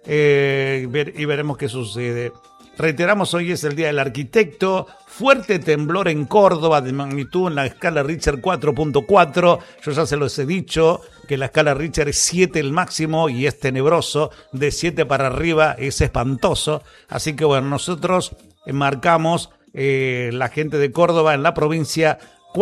y veremos qué sucede. Reiteramos, hoy es el Día del Arquitecto. Fuerte temblor en Córdoba de magnitud en la escala Richter 4.4. Yo ya se los he dicho que la escala Richter es 7 el máximo y es tenebroso. De 7 para arriba es espantoso. Así que bueno, nosotros marcamos, la gente de Córdoba en la provincia,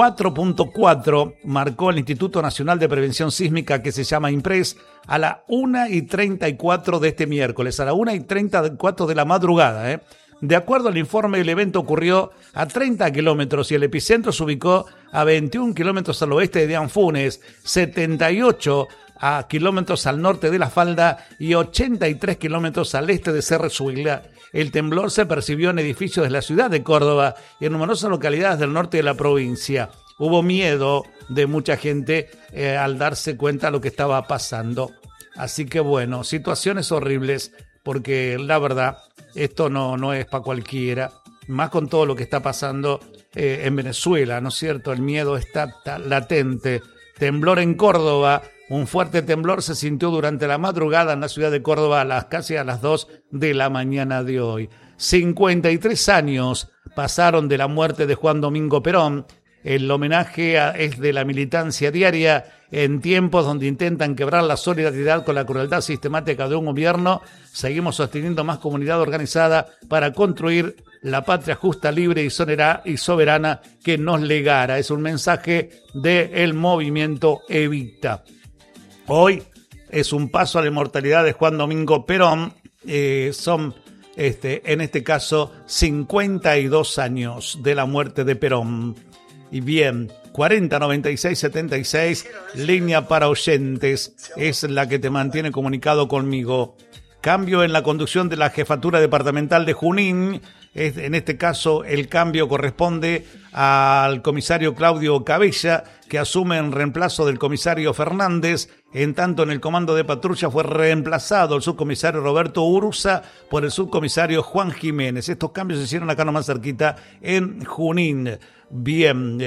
4.4 marcó el Instituto Nacional de Prevención Sísmica, que se llama INPRES, a la 1:34 de este miércoles, a la 1:34 de la madrugada. De acuerdo al informe, el evento ocurrió a 30 kilómetros y el epicentro se ubicó a 21 kilómetros al oeste de Anfunes, 78 kilómetros al norte de La Falda y 83 kilómetros al este de Cerrezuela. El temblor se percibió en edificios de la ciudad de Córdoba y en numerosas localidades del norte de la provincia. Hubo miedo de mucha gente al darse cuenta de lo que estaba pasando. Así que bueno, situaciones horribles, porque la verdad, esto no es para cualquiera, más con todo lo que está pasando en Venezuela, ¿no es cierto? El miedo está latente. Temblor en Córdoba. Un fuerte temblor se sintió durante la madrugada en la ciudad de Córdoba casi a las 2 de la mañana de hoy. 53 años pasaron de la muerte de Juan Domingo Perón. El homenaje es de la militancia diaria en tiempos donde intentan quebrar la solidaridad con la crueldad sistemática de un gobierno. Seguimos sosteniendo más comunidad organizada para construir la patria justa, libre y soberana que nos legara. Es un mensaje del movimiento Evita. Hoy es un paso a la inmortalidad de Juan Domingo Perón. Son, en este caso, 52 años de la muerte de Perón. Y bien, 409676, línea para oyentes, es la que te mantiene comunicado conmigo. Cambio en la conducción de la Jefatura Departamental de Junín. En este caso, el cambio corresponde al comisario Claudio Cabella, que asume en reemplazo del comisario Fernández. En tanto, en el comando de patrulla fue reemplazado el subcomisario Roberto Uruza por el subcomisario Juan Jiménez. Estos cambios se hicieron acá nomás cerquita, en Junín. Bien,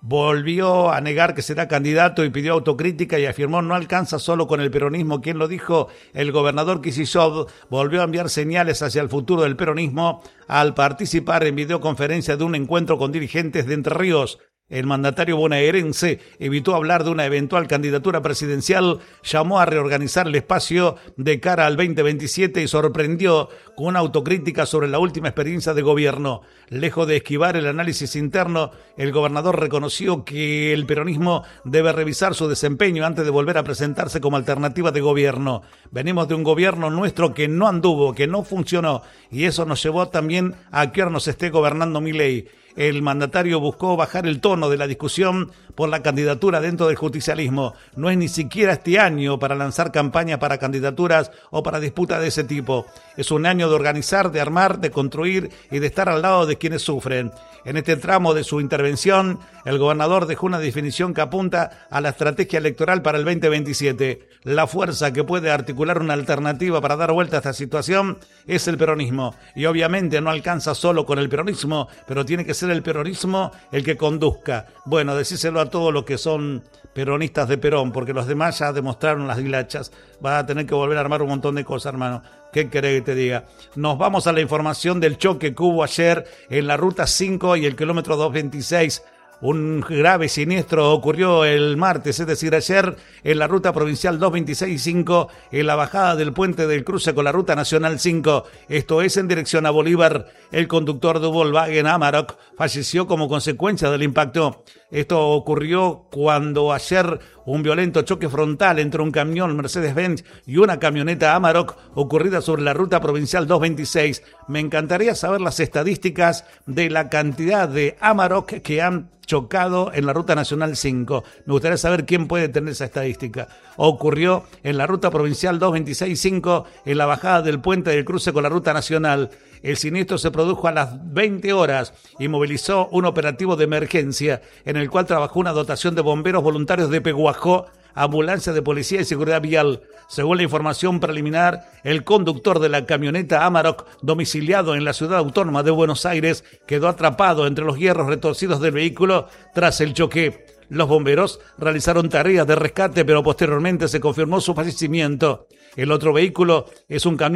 volvió a negar que será candidato y pidió autocrítica y afirmó no alcanza solo con el peronismo. ¿Quién lo dijo? El gobernador Kicillof volvió a enviar señales hacia el futuro del peronismo al participar en videoconferencia de un encuentro con dirigentes de Entre Ríos. El mandatario bonaerense evitó hablar de una eventual candidatura presidencial, llamó a reorganizar el espacio de cara al 2027 y sorprendió con una autocrítica sobre la última experiencia de gobierno. Lejos de esquivar el análisis interno, el gobernador reconoció que el peronismo debe revisar su desempeño antes de volver a presentarse como alternativa de gobierno. Venimos de un gobierno nuestro que no anduvo, que no funcionó, y eso nos llevó también a que ahora nos esté gobernando Milei. El mandatario buscó bajar el tono de la discusión por la candidatura dentro del justicialismo. No es ni siquiera este año para lanzar campaña para candidaturas o para disputas de ese tipo. Es un año de organizar, de armar, de construir y de estar al lado de quienes sufren. En este tramo de su intervención, el gobernador dejó una definición que apunta a la estrategia electoral para el 2027. La fuerza que puede articular una alternativa para dar vuelta a esta situación es el peronismo. Y obviamente no alcanza solo con el peronismo, pero tiene que ser el peronismo el que conduzca. Bueno, decíselo a todos los que son peronistas de Perón, porque los demás ya demostraron las dilachas. Va a tener que volver a armar un montón de cosas, hermano. ¿Qué querés que te diga? Nos vamos a la información del choque que hubo ayer en la Ruta 5 y el kilómetro 226. Un grave siniestro ocurrió el martes, es decir, ayer, en la ruta provincial 226-5, en la bajada del puente del cruce con la ruta nacional 5. Esto es en dirección a Bolívar. El conductor de Volkswagen Amarok falleció como consecuencia del impacto. Esto ocurrió cuando ayer un violento choque frontal entre un camión Mercedes-Benz y una camioneta Amarok ocurrida sobre la ruta provincial 226. Me encantaría saber las estadísticas de la cantidad de Amarok que han chocado en la ruta nacional 5. Me gustaría saber quién puede tener esa estadística. Ocurrió en la ruta provincial 226-5, en la bajada del puente del cruce con la ruta nacional. El siniestro se produjo a las 20 horas y movilizó un operativo de emergencia en el cual trabajó una dotación de bomberos voluntarios de Peguajó, ambulancia de policía y seguridad vial. Según la información preliminar, el conductor de la camioneta Amarok, domiciliado en la ciudad autónoma de Buenos Aires, quedó atrapado entre los hierros retorcidos del vehículo tras el choque. Los bomberos realizaron tareas de rescate, pero posteriormente se confirmó su fallecimiento. El otro vehículo es un camión